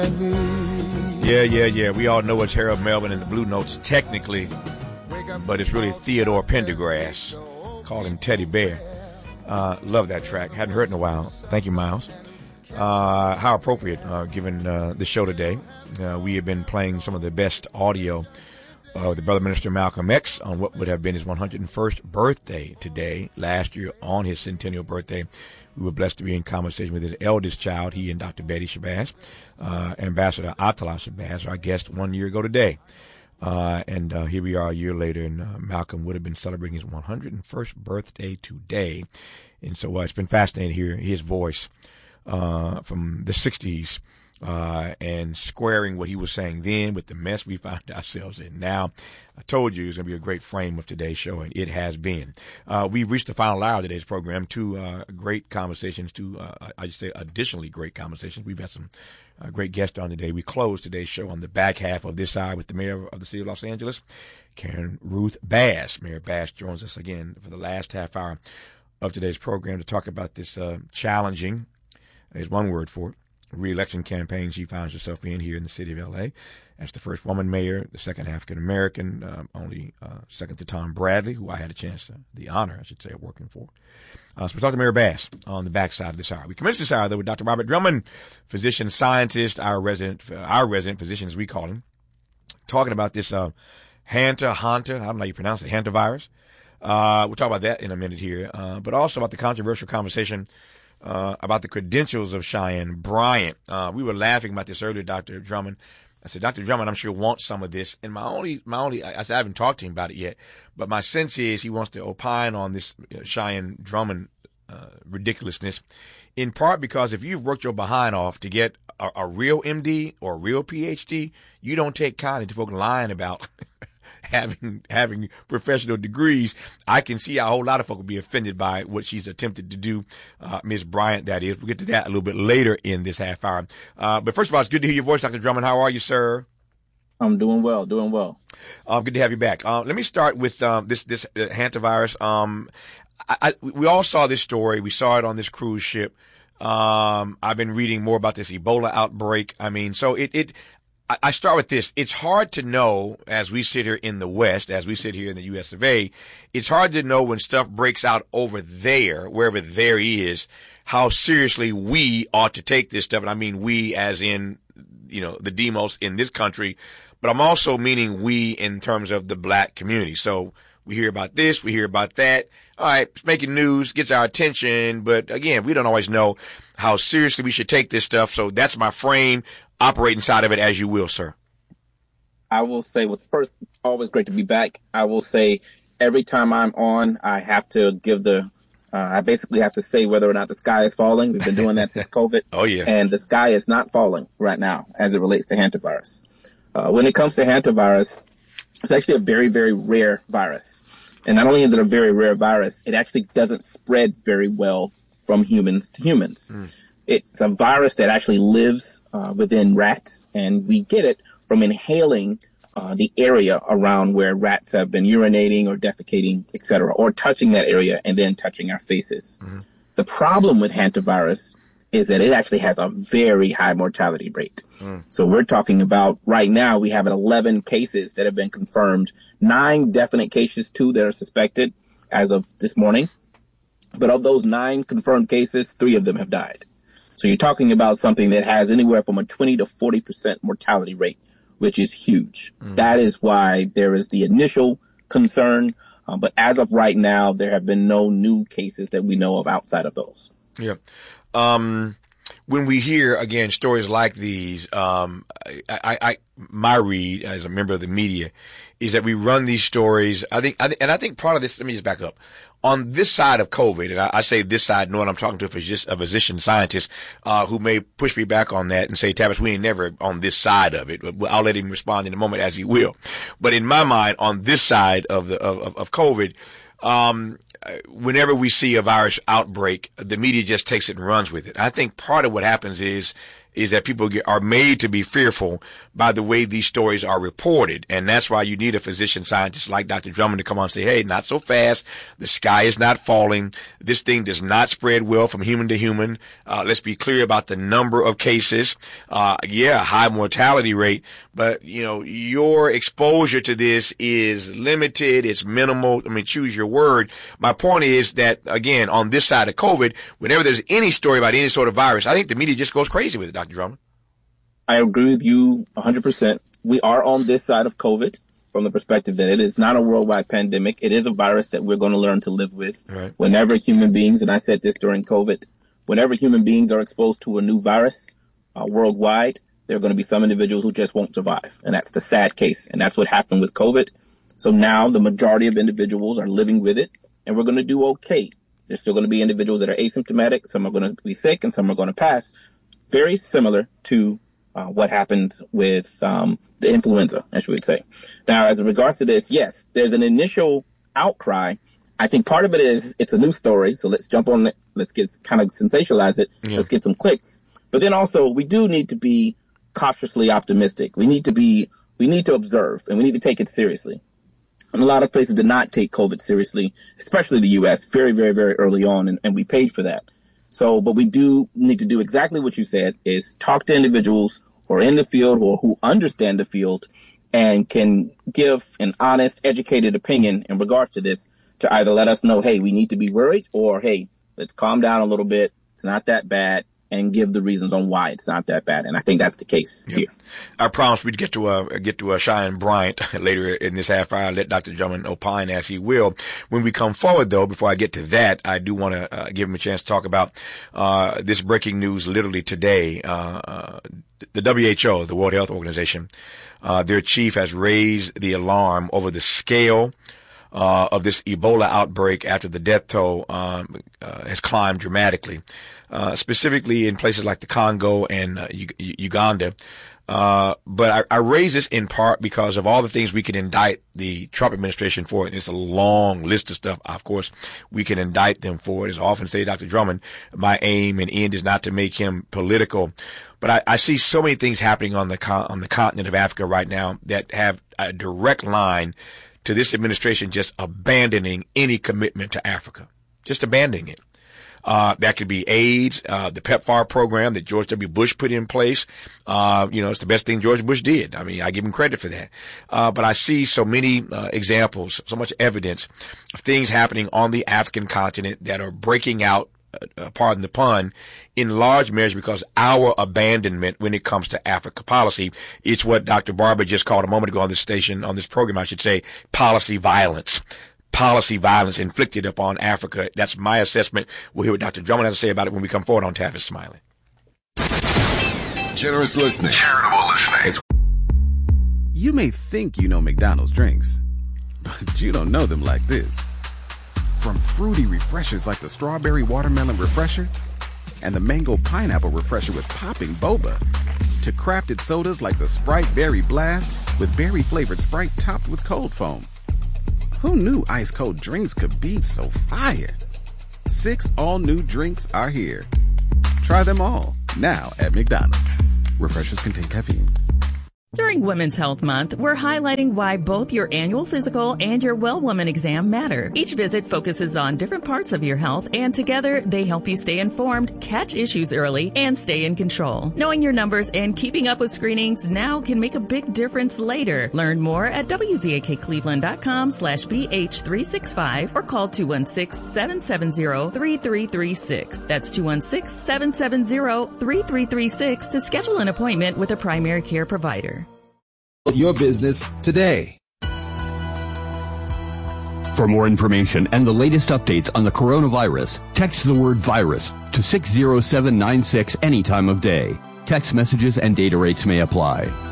Yeah. We all know it's Harold Melvin and the Blue Notes technically, but it's really Theodore Pendergrass. Call him Teddy Bear. Love that track. Hadn't heard it in a while. Thank you, Miles. How appropriate, given the show today. We have been playing some of the best audio of the Brother Minister Malcolm X on what would have been his 101st birthday today. Last year, on his centennial birthday, we were blessed to be in conversation with his eldest child, he and Dr. Betty Shabazz, Ambassador Atala Shabazz, our guest 1 year ago today. And here we are a year later, and Malcolm would have been celebrating his 101st birthday today. And so it's been fascinating to hear his voice from the 60s. And squaring what he was saying then with the mess we find ourselves in now. I told you it was going to be a great frame of today's show, and it has been. We've reached the final hour of today's program. Two great conversations, I just say additionally great conversations. We've had some great guests on today. We closed today's show on the back half of this hour with the mayor of the city of Los Angeles, Karen Ruth Bass. Mayor Bass joins us again for the last half hour of today's program to talk about this challenging, there's one word for it, re-election campaign she finds herself in here in the city of L.A. as the first woman mayor, the second African-American, only second to Tom Bradley, who I had a chance, the honor, I should say, of working for. So we talked to Mayor Bass on the backside of this hour. We commenced this hour, though, with Dr. Robert Drummond, physician scientist, our resident physician, as we call him, talking about this Hanta, I don't know how you pronounce it, hantavirus. We'll talk about that in a minute here, but also about the controversial conversation about the credentials of Cheyenne Bryant. We were laughing about this earlier, Dr. Drummond. I said, Dr. Drummond, I'm sure wants some of this. And my only, I said, I haven't talked to him about it yet, but my sense is he wants to opine on this Cheyenne Drummond ridiculousness, in part because if you've worked your behind off to get a real MD or a real PhD, you don't take kindly to folk lying about having professional degrees. I can see how a whole lot of folk will be offended by what she's attempted to do, Ms. Bryant, that is. We'll get to that a little bit later in this half hour. But first of all, it's good to hear your voice, Dr. Drummond. How are you, sir? I'm doing well. Good to have you back. Let me start with this hantavirus. We all saw this story. We saw it on this cruise ship. I've been reading more about this Ebola outbreak. I mean, so I start with this. It's hard to know, as we sit here in the West, as we sit here in the U.S. of A., it's hard to know when stuff breaks out over there, wherever there is, how seriously we ought to take this stuff. And I mean we as in, the demos in this country, but I'm also meaning we in terms of the black community. So we hear about this, we hear about that. All right, it's making news, gets our attention, but again, we don't always know how seriously we should take this stuff. So that's my frame. Operate inside of it as you will, sir. I will say, first, always great to be back. I will say every time I'm on, I have to give I basically have to say whether or not the sky is falling. We've been doing that since COVID. Oh, yeah. And the sky is not falling right now as it relates to hantavirus. When it comes to hantavirus, it's actually a very, very rare virus. And not only is it a very rare virus, it actually doesn't spread very well from humans to humans. It's a virus that actually lives within rats, and we get it from inhaling the area around where rats have been urinating or defecating, etc., or touching that area and then touching our faces. The problem with hantavirus is that it actually has a very high mortality rate. So we're talking about right now we have 11 cases that have been confirmed, 9 definite cases, 2 that are suspected as of this morning. But of those 9 confirmed cases, 3 of them have died. So you're talking about something that has anywhere from a 20 to 40% mortality rate, which is huge. That is why there is the initial concern. But as of right now, there have been no new cases that we know of outside of those. Yeah. When we hear, again, stories like these, my read as a member of the media is that we run these stories. I think part of this, let me just back up. On this side of COVID, and I say this side knowing I'm talking to a physician scientist, who may push me back on that and say, Tavis, we ain't never on this side of it. But I'll let him respond in a moment as he will. But in my mind, on this side of COVID, whenever we see a virus outbreak, the media just takes it and runs with it. I think part of what happens is is that people are made to be fearful by the way these stories are reported. And that's why you need a physician scientist like Dr. Drummond to come on and say, hey, not so fast. The sky is not falling. This thing does not spread well from human to human. Let's be clear about the number of cases. High mortality rate, but your exposure to this is limited. It's minimal. I mean, choose your word. My point is that, again, on this side of COVID, whenever there's any story about any sort of virus, I think the media just goes crazy with it, Dr. Drummond. I agree with you 100%. We are on this side of COVID from the perspective that it is not a worldwide pandemic. It is a virus that we're going to learn to live with. Right. Whenever human beings, and I said this during COVID, whenever human beings are exposed to a new virus worldwide, there are going to be some individuals who just won't survive. And that's the sad case. And that's what happened with COVID. So now the majority of individuals are living with it, and we're going to do okay. There's still going to be individuals that are asymptomatic. Some are going to be sick and some are going to pass. Very similar to what happened with the influenza, as you would say. Now, as regards to this, yes, there's an initial outcry. I think part of it is it's a news story. So let's jump on it. Let's kind of sensationalize it. Yeah. Let's get some clicks. But then also we do need to be cautiously optimistic. We need to observe, and we need to take it seriously. And a lot of places did not take COVID seriously, especially the U.S., very, very, very early on, and we paid for that. So, but we do need to do exactly what you said, is talk to individuals who are in the field or who understand the field and can give an honest, educated opinion in regards to this, to either let us know, hey, we need to be worried, or, hey, let's calm down a little bit. It's not that bad. And give the reasons on why it's not that bad. And I think that's the case here. I promise we'd get to Cheyenne Bryant later in this half hour. I'll let Dr. Drummond opine as he will. When we come forward, though, before I get to that, I do want to give him a chance to talk about this breaking news literally today. The WHO, the World Health Organization, their chief has raised the alarm over the scale of this Ebola outbreak after the death toll has climbed dramatically, specifically in places like the Congo and Uganda. But I raise this in part because of all the things we can indict the Trump administration for. And it's a long list of stuff. Of course, we can indict them for it. As I often say, Dr. Drummond, my aim and end is not to make him political. But I see so many things happening on the continent of Africa right now that have a direct line to this administration just abandoning any commitment to Africa, just abandoning it. That could be AIDS, the PEPFAR program that George W. Bush put in place. It's the best thing George Bush did. I mean, I give him credit for that. But I see so many examples, so much evidence of things happening on the African continent that are breaking out, pardon the pun, in large measure because our abandonment when it comes to Africa policy. It's what Dr. Barber just called a moment ago on this station, on this program, I should say, policy violence. Policy violence inflicted upon Africa. That's my assessment. We'll hear what Dr. Drummond has to say about it when we come forward on Tavis Smiley. Generous listening. Charitable listening. You may think you know McDonald's drinks, but you don't know them like this. From fruity refreshers like the Strawberry Watermelon Refresher and the Mango Pineapple Refresher with popping boba, to crafted sodas like the Sprite Berry Blast with berry-flavored Sprite topped with cold foam. Who knew ice-cold drinks could be so fire? 6 all-new drinks are here. Try them all, now at McDonald's. Refreshers contain caffeine. During Women's Health Month, we're highlighting why both your annual physical and your Well Woman exam matter. Each visit focuses on different parts of your health, and together they help you stay informed, catch issues early, and stay in control. Knowing your numbers and keeping up with screenings now can make a big difference later. Learn more at wzakcleveland.com/BH365 or call 216-770-3336. That's 216-770-3336 to schedule an appointment with a primary care provider. Your business today. For more information and the latest updates on the coronavirus, text the word virus to 60796 any time of day. Text messages and data rates may apply.